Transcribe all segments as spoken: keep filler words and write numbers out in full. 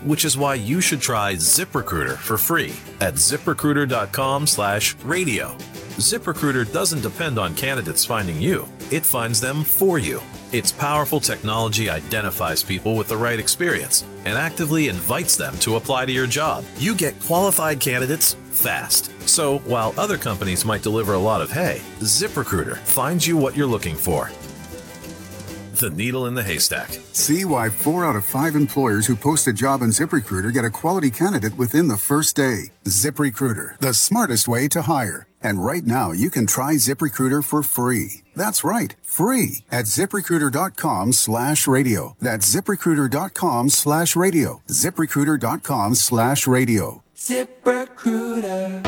which is why you should try ZipRecruiter for free at ZipRecruiter.com slash radio. ZipRecruiter doesn't depend on candidates finding you. It finds them for you. Its powerful technology identifies people with the right experience and actively invites them to apply to your job. You get qualified candidates fast. So while other companies might deliver a lot of hay, ZipRecruiter finds you what you're looking for. The needle in the haystack. See why four out of five employers who post a job on ZipRecruiter get a quality candidate within the first day. ZipRecruiter, the smartest way to hire. And right now, you can try ZipRecruiter for free. That's right, free at ZipRecruiter.com slash radio. That's ZipRecruiter.com slash radio. ZipRecruiter.com slash radio. ZipRecruiter.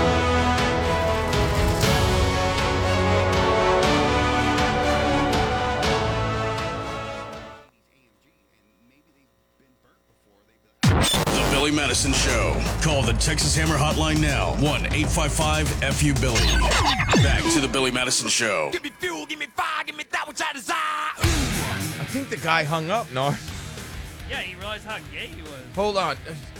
Billy Madison Show. Call the Texas Hammer Hotline now. one eight five five F U Billy. Back to the Billy Madison Show. Give me fuel, give me fire, give me that which I desire. I think the guy hung up, no? Yeah, he realized how gay he was. Hold on.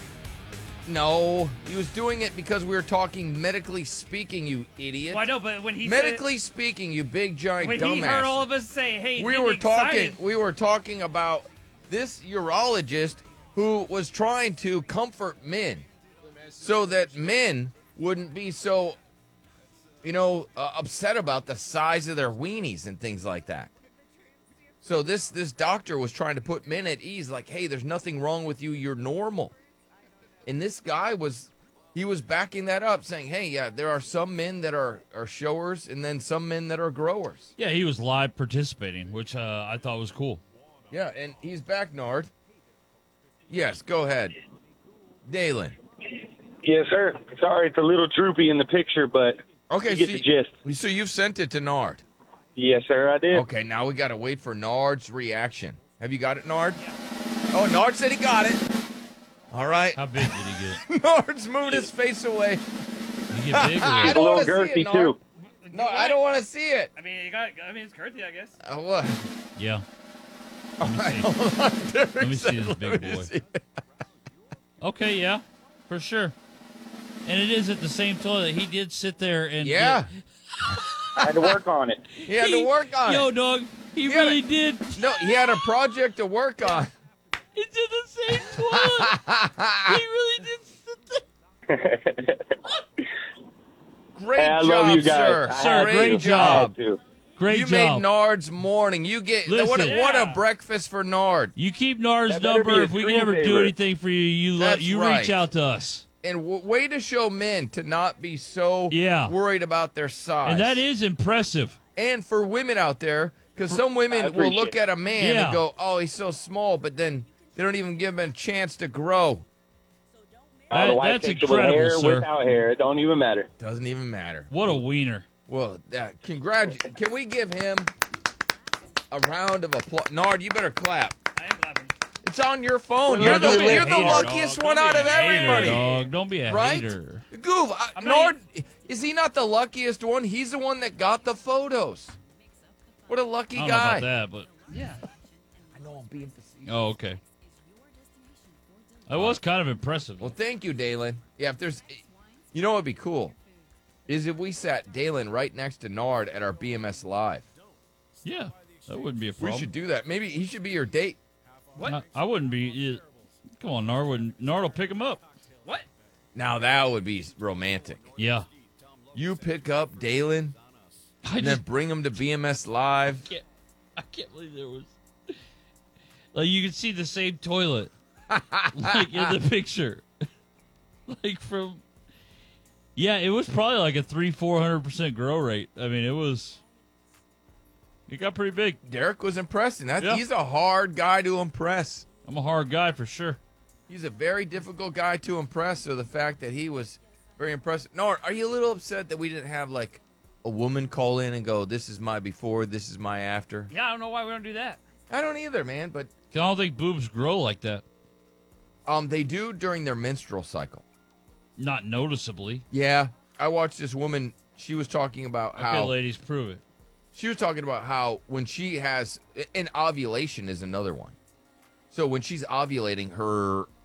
No, he was doing it because we were talking medically speaking, you idiot. Well, I know, but when he medically said, speaking, you big giant when dumbass. When he heard all of us say, "Hey," we were talking. excited. We were talking about this urologist who was trying to comfort men so that men wouldn't be so, you know, uh, upset about the size of their weenies and things like that. So this this doctor was trying to put men at ease, like, hey, there's nothing wrong with you. You're normal. And this guy was, he was backing that up, saying, hey, yeah, there are some men that are, are showers and then some men that are growers. Yeah, he was live participating, which uh, I thought was cool. Yeah, and he's back, Nard. Yes, go ahead. Dalen. Yes, sir. Sorry, it's a little droopy in the picture, but okay, you get so, the gist. So you've sent it to Nard? Yes, sir, I did. Okay, now we got to wait for Nard's reaction. Have you got it, Nard? Oh, Nard said he got it. All right. How big did he get? Nard's moved his face away. Did he get big or I don't want to see it, Nard. Too. No, I don't want to see it. I mean, you got. I mean, it's girthy, I guess. Uh, what? Yeah. All right, hold on. Let me see this big boy. See okay, yeah, for sure. And it is at the same toilet. He did sit there and yeah. Get... I had to work on it. He had to work on Yo, it. Yo, dog, he, he really a, did. No, he had a project to work on. It's in the same toilet. He really did sit there. Great hey, I job, love you guys. sir. Sir, great, great job. job. Great you job. made Nard's morning. You get Listen, what, a, yeah. what a breakfast for Nard. You keep Nard's That better be number. a If we can ever screensaver. do anything for you, you let That's you right. reach out to us. And w- way to show men to not be so Yeah. worried about their size. And that is impressive. And for women out there, because some I women will appreciate look at a man Yeah. and go, "Oh, he's so small," but then they don't even give him a chance to grow. Uh, the That- wife that's takes it incredible, with hair, sir. without hair. It don't even matter. Doesn't even matter. What a wiener. Well, uh, congrats. Can we give him a round of applause? Nard, you better clap. I am clapping. It's on your phone. Well, You're don't the, be a you're the hater, luckiest dog. one Don't out be of a hater, everybody. dog. Don't be a Right? hater. Goof, I, I'm not Nard, is he not the luckiest one? He's the one that got the photos. What a lucky I don't guy. know about that, but Yeah. I know I'm being facetious. oh, okay. That was kind of impressive. Well, thank you, Dalen. Yeah, if there's, you know what would be cool? Is if we sat Dalen right next to Nard at our B M S Live. Yeah, that wouldn't be a We problem. should do that. Maybe he should be your date. What? I, I wouldn't be. Yeah. Come on, Nard. Wouldn't, Nard will pick him up. What? Now that would be romantic. Yeah. You pick up Dalen I and just then bring him to B M S Live. can't. I can't believe there was. Like you can see the same toilet, like in the picture, like from. Yeah, it was probably like a three, four hundred percent grow rate. I mean, it was. It got pretty big. Derek was impressing. That Yeah. He's a hard guy to impress. I'm a hard guy for sure. He's a very difficult guy to impress. So the fact that he was very impressive. Nard, are you a little upset that we didn't have like a woman call in and go, "This is my before, this is my after"? Yeah, I don't know why we don't do that. I don't either, man. But I don't think boobs grow like that. um, they do during their menstrual cycle. Not noticeably. Yeah, I watched this woman. She was talking about Okay, how ladies, prove it. she was talking about how when she has an ovulation is another one. So when she's ovulating, her